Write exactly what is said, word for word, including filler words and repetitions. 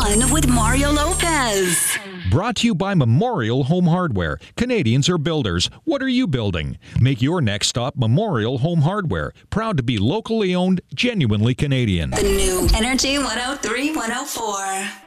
one with Mario Lopez. Brought to you by Memorial Home Hardware. Canadians are builders. What are you building? Make your next stop Memorial Home Hardware. Proud to be locally owned, genuinely Canadian. The new Energy one oh three one oh four.